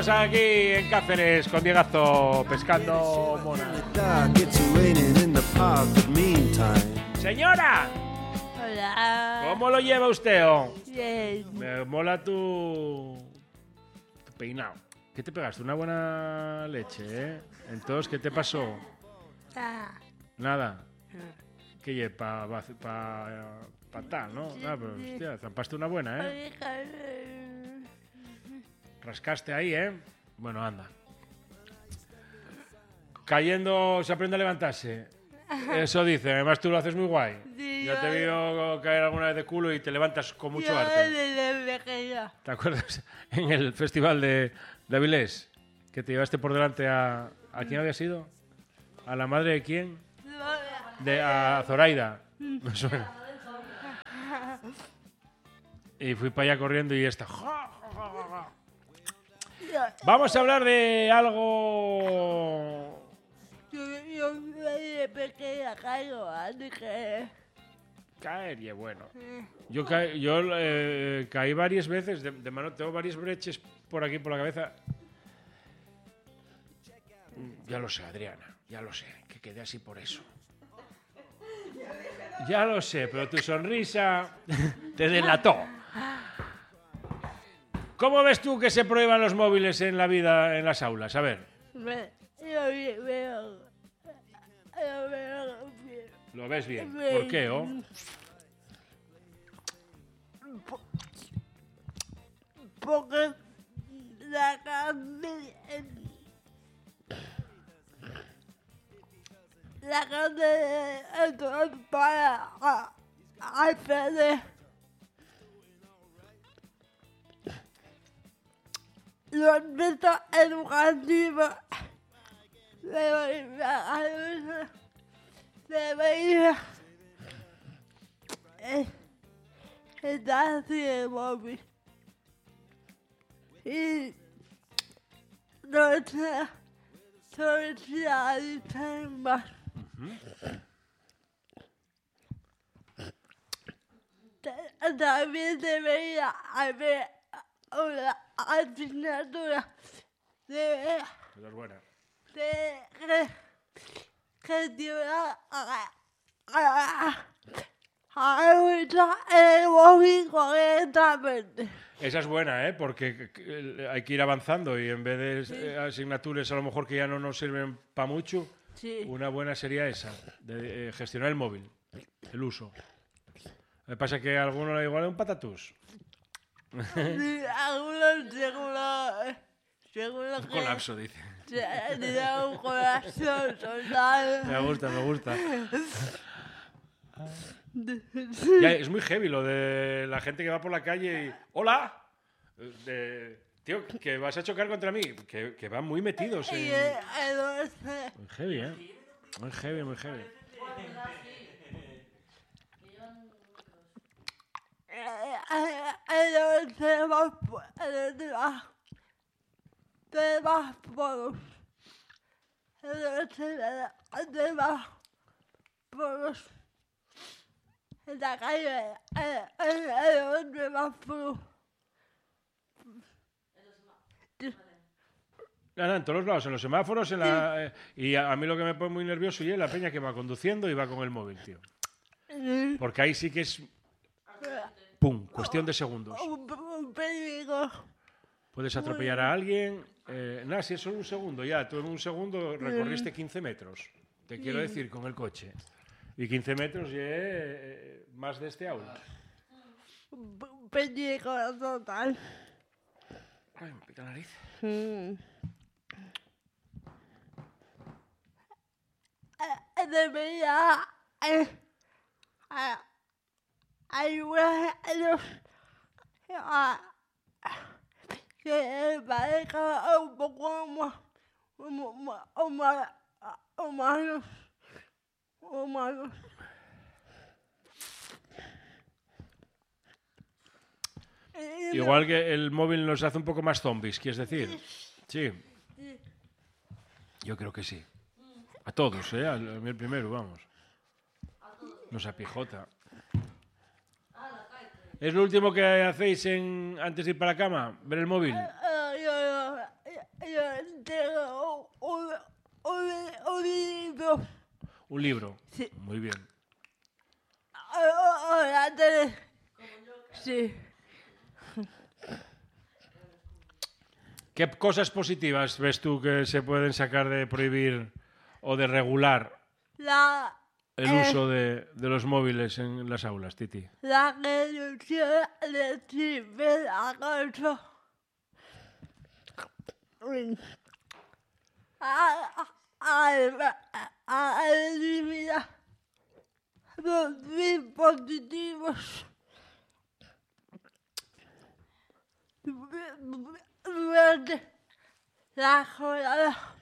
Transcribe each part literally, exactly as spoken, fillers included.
Estamos aquí en Cáceres con Diegazo pescando monas. Señora, Hola. ¿cómo lo lleva usted? Oh? Bien. Me mola tu, tu peinado. ¿Qué te pegaste? Una buena leche, ¿eh? Entonces, ¿qué te pasó? Ah. Nada. ¿Qué lleva? Pa, pa, pa, pa tal, ¿no? Ah, pero, hostia, zampaste una buena, ¿eh? Rascaste ahí, ¿eh? Bueno, anda. Cayendo se aprende a levantarse. Eso dice, además tú lo haces muy guay. Sí, ya te he yo- visto caer alguna vez de culo y te levantas con mucho Yo arte. desde pequeña. ¿Te acuerdas? En el festival de, de Avilés, que te llevaste por delante a... ¿A quién había sido? ¿A la madre de quién? De, a Zoraida. Me suena. Y fui para allá corriendo y esta... Vamos a hablar de algo... Yo, yo desde pequeña caigo, así que... Caer y es bueno. Yo, ca yo eh, caí varias veces, de, de mano, tengo varias breches por aquí, por la cabeza. Ya lo sé, Adriana, ya lo sé, que quedé así por eso. Ya lo sé, pero tu sonrisa te delató. ¿Cómo ves tú que se prohíban los móviles en la vida, en las aulas? A ver. Me, yo veo... veo... Yo veo... ¿Lo ves bien? ¿Por qué, oh? Porque la carne... La carne es para hacer los métodos educativos deberían debería estar así el móvil y no sé socializar más. También debería haber una asignatura de, Esa es buena. de que gestionar a, a, a usar el móvil correctamente. Esa es buena, ¿eh? Porque hay que ir avanzando y en vez de Sí. eh, asignaturas a lo mejor que ya no nos sirven para mucho, Sí. una buena sería esa, de eh, gestionar el móvil, el uso. Me pasa que a alguno le igual es un patatús. Sí, algunos seguro, seguro Un que colapso, dice. tenía un corazón total. Me gusta, me gusta. Ya, es muy heavy lo de la gente que va por la calle y... ¡Hola! De, tío, que vas a chocar contra mí. Que, que van muy metidos Y en... eh, entonces, Muy heavy, ¿eh? Muy heavy, muy heavy. eh, eh, entonces vas por- entonces vas- te vas por entonces eh, te vas por en la calle, eh, eh, entonces vas por Nada, en todos los lados, en los semáforos, en la, eh, y a, a mí lo que me pone muy nervioso y es la peña que va conduciendo y va con el móvil, tío. Porque ahí sí que es... ¡Pum! Cuestión de segundos. un, un peligro. Puedes atropellar a alguien. Eh, nada, si es solo un segundo, ya. Tú en un segundo recorriste quince metros. Te quiero decir, con el coche. Y quince metros ya eh, más de este aula. Un peligro total. Ay, me pica la nariz. Mm. Eh, debería eh, eh, ayudar a los a, que parezca un poco más huma- huma- humanos humanos. Y no- Igual que el móvil nos hace un poco más zombies, ¿quieres decir? Sí. Yo creo que sí. A todos, ¿eh? A mí el primero, vamos. Nos apijota. ¿Es lo último que hacéis en, antes de ir para la cama? ¿Ver el móvil? Eh, yo, yo, yo tengo un, un, un libro. Un libro. Sí. Muy bien. Ahora te... Sí. ¿Qué cosas positivas ves tú que se pueden sacar de prohibir o de regular La, el eh, uso de, de los móviles en las aulas, Titi? la reducción de ciberacoso. A, a, a eliminar los dispositivos durante la jornada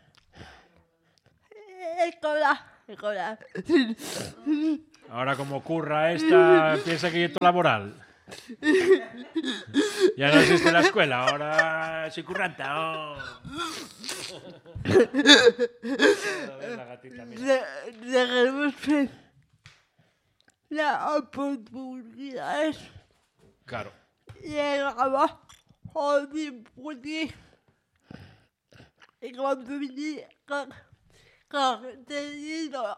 escolar. escolar. Ahora como ocurra esta, piensa que es laboral. Ya no existe la escuela, ahora soy curranta. Oh. La gatita, mira. Dejemos las oportunidades Claro. llegamos a discutir y consumir con- contenido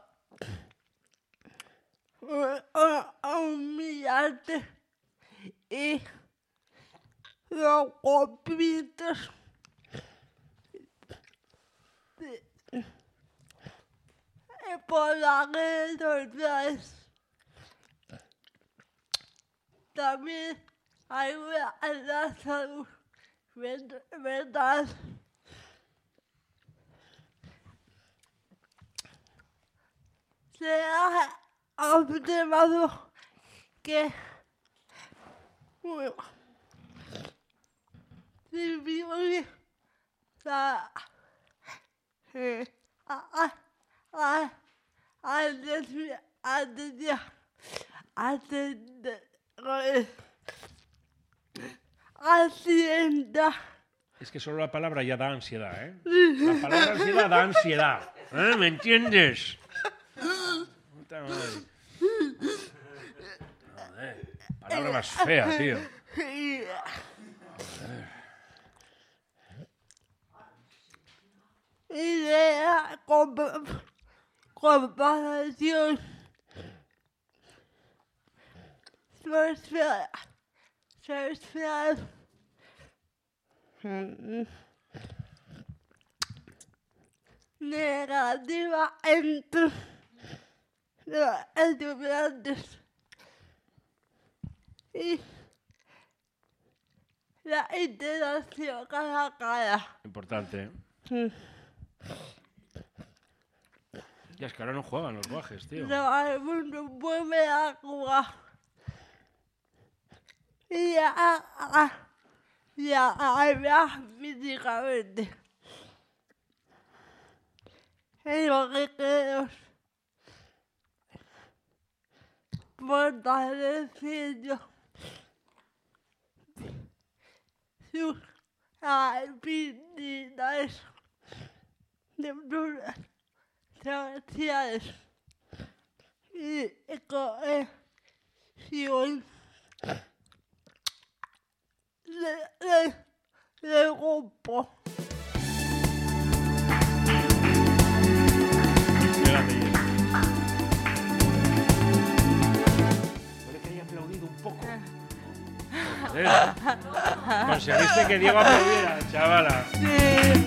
humillante y los conflictos por las redes sociales. También ayuda a la salud men- mental. Se ha observado que bueno, disminuye la eh, a- a- a- atención atención atención ansiedad. Es que solo la palabra ya da ansiedad, ¿eh? La palabra ansiedad da ansiedad. ¿Eh? ¿Me entiendes? Puta madre. Joder, palabra más fea, tío. Y de la comp- comparación social, social negativa entre los estudiantes y la interacción cara a cara. Importante, ¿eh? Ya es que ahora no juegan los guajes, tío. Todo el mundo vuelve a jugar. Y a, a, y a hablar físicamente. En los recreos. Fortaleciendo sus habilidades de dudas sociales y cohesión de, de, de grupo. Fíjate. Puede que haya aplaudido un poco. Joder. Conseguiste que Diego aplaudiera, chavala. Sí.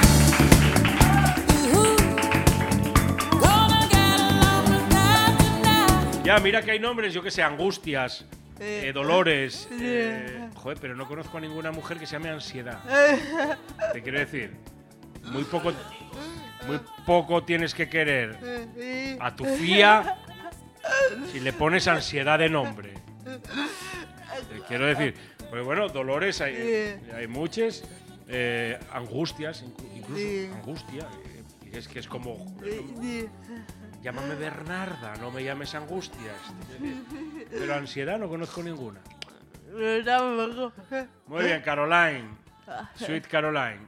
Ya, mira que hay nombres, yo que sé, Angustias, eh, Dolores. Sí. Eh, joder, pero no conozco a ninguna mujer que se llame Ansiedad. Te quiero decir, muy poco, muy poco tienes que querer a tu fía si le pones Ansiedad de nombre. Te quiero decir, pues bueno, Dolores hay, Sí. hay muchas, eh, Angustias, inclu- incluso Sí. Angustia, eh, es que es como, Sí. llámame Bernarda, no me llames Angustias. Pero Ansiedad no conozco ninguna. Pero tampoco. Muy bien, Caroline. Sweet Caroline.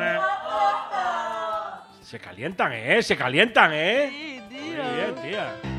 Se calientan, ¿eh? Se calientan, ¿eh? Sí, Muy tío. bien, tía.